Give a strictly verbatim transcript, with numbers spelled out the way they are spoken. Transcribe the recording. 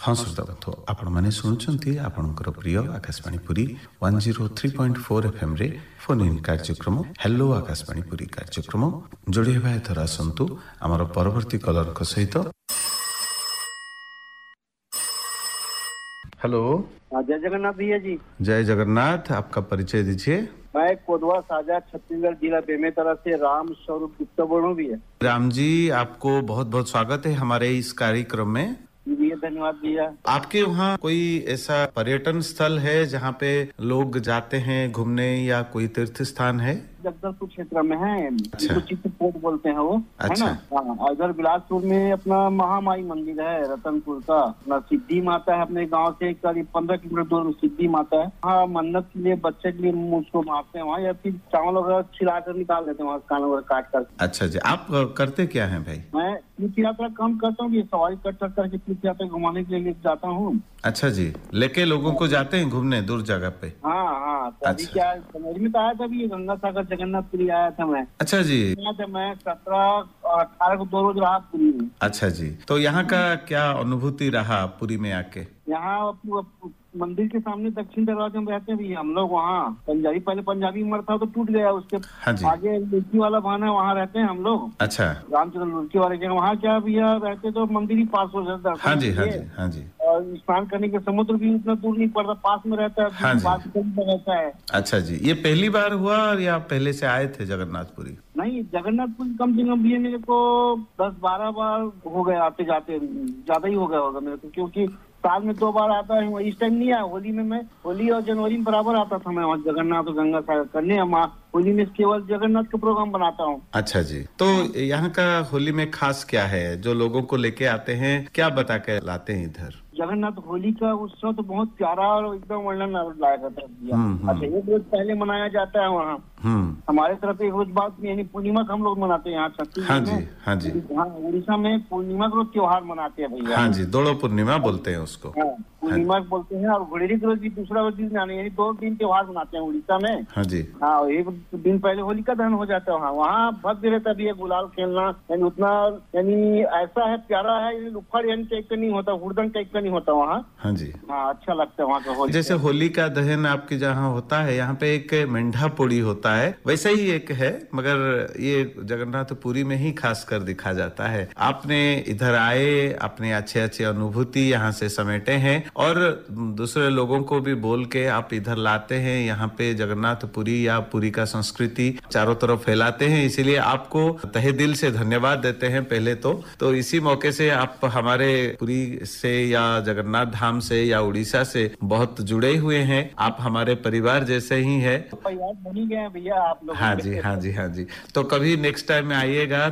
हाँ श्रोता बंधु आपण माने सुनुचंती आपणकर प्रिय Akashvani Puri one zero three point four FM रे फोन इन कार्यक्रम हेलो आकाशवाणी पुरी कार्यक्रम जोड़ी हेबा एथर आसंतु हमर परवर्ती कलर को सहित। हेलो, जय जगन्नाथ भैया जी। जय जगन्नाथ। आपका परिचय दीजिए। मैं कोदवा साजा छत्तीसगढ़ जिला बेमेतरा से राम स्वरूप गुप्ता बोल रहा हूँ भैया। राम जी, आपको बहुत बहुत स्वागत है हमारे इस कार्यक्रम में। भैया धन्यवाद भैया। आपके वहाँ कोई ऐसा पर्यटन स्थल है जहाँ पे लोग जाते हैं घूमने या कोई तीर्थ स्थान है? जगदलपुर क्षेत्र में है, अच्छा। चित्रकूट बोलते हैं वो, अच्छा। है ना। हाँ, इधर बिलासपुर में अपना महामाई मंदिर है रतनपुर का। अपना सिद्धि माता है, अपने गांव से करीब पंद्रह किलोमीटर दूर में सिद्धि माता है। हाँ, मन्नत के लिए बच्चे के लिए मुझको मारते हैं वहाँ, या फिर चावल वगैरह छिला कर निकाल देते हैं वहाँ, कान वगैरह काट कर। अच्छा जी, आप करते क्या है भाई? मैं तीर्थ यात्रा कम करता हूँ, ये सवारी कर कर करके तीर्थ यात्रा घुमाने के लिए जाता हूँ। अच्छा जी, लेके लोगों को जाते हैं घूमने दूर जगह पे? हाँ हाँ, तो अभी अच्छा। क्या समझ में तो आया था, ये गंगा सागर जगन्नाथपुरी आया था मैं। अच्छा जी। यहाँ से मैं सत्रह और अठारह को दो रोज रहा पुरी में। अच्छा जी, तो यहाँ का क्या अनुभूति रहा पुरी में आके? यहाँ मंदिर के सामने दक्षिण दरवाजे में रहते हैं भैया हम लोग। वहाँ पंजाबी, पहले पंजाबी मर था तो टूट गया, उसके हाँ जी। आगे लुड़की वाला भान है, वहाँ रहते हैं हम लोग। अच्छा। रामचंद्र लुड़की वाले जगह वहाँ क्या भैया रहते, तो मंदिर ही पास हो जाता है। हाँ जी हाँ जी हाँ जी। और स्नान करने के समुद्र भी उतना दूर नहीं पड़ता, पास में रहता है। हाँ जी। पास में रहता है। अच्छा जी, ये पहली बार हुआ या पहले से आए थे जगन्नाथपुरी? नहीं, जगन्नाथपुरी कम से कम भी मेरे को दस बारह बार हो गए आते जाते, ज्यादा ही हो गया होगा मेरे को, क्योंकि साल में दो बार आता है। इस टाइम नहीं आया, होली में मैं होली और जनवरी में बराबर आता था मैं वहाँ जगन्नाथ और गंगा सागर करने। हम होली में केवल जगन्नाथ का प्रोग्राम बनाता हूँ। अच्छा जी, तो यहाँ का होली में खास क्या है जो लोगों को लेके आते हैं, क्या बता के लाते हैं इधर? जगन्नाथ होली का उत्सव तो बहुत प्यारा और एकदम वर्णन लायक होता है। अच्छा, एक रोज पहले मनाया जाता है वहाँ हमारे तरफ, एक रोज बाद यानी पूर्णिमा का हम लोग मनाते हैं यहाँ छत्तीसगढ़ हाँ में। जी हाँ जी। हाँ, उड़ीसा में पूर्णिमा का रोज त्योहार मनाते हैं भैया। हाँ जी, दोड़ो पूर्णिमा बोलते हैं उसको। हाँ, पूर्णिमा बोलते हैं। और गुड़ेरी का रोज भी दूसरा रोज यानी दो दिन त्योहार मनाते हैं उड़ीसा में। हाँ जी। हाँ, एक दिन पहले होलिका दहन हो जाता है वहाँ। वहाँ भव्य रहता भी है, गुलाल खेलना यानी उतना यानी ऐसा है, प्यारा है। लुफड़ यानी टाइप का नहीं होता, हुड़दंग टाइप का नहीं होता वहाँ। हाँ जी। हाँ, अच्छा लगता है वहाँ का होली। जैसे होली का दहन आपके जहाँ होता है, यहाँ पे एक मेंढा पोड़ी होता है, वैसा ही एक है, मगर ये जगन्नाथपुरी में ही खास कर दिखा जाता है। आपने इधर आए, अपने अच्छे अच्छे अनुभूति यहाँ से समेटे हैं और दूसरे लोगों को भी बोल के आप इधर लाते हैं। यहाँ पे जगन्नाथपुरी या पुरी का संस्कृति चारों तरफ फैलाते हैं, इसीलिए आपको तहे दिल से धन्यवाद देते हैं पहले तो। तो इसी मौके से आप हमारे पुरी से या जगन्नाथ धाम से या उड़ीसा से बहुत जुड़े हुए हैं। आप हमारे परिवार जैसे ही है। परिवार बन ही गए भैया आप लोग। हाँ जी हाँ जी हाँ जी। तो कभी नेक्स्ट टाइम में आइएगा